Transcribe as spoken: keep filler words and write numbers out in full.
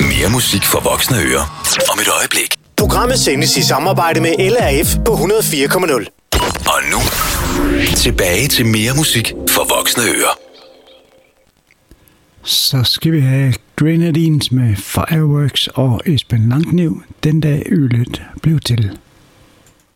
Mere musik for voksne ører. Om et øjeblik. Programmet sendes i samarbejde med L R F på hundrede og fire komma nul. Og nu, tilbage til mere musik for voksne ører. Så skal vi have Grenadines med Fireworks og Esben Langkniv, Den dag ølet blev til.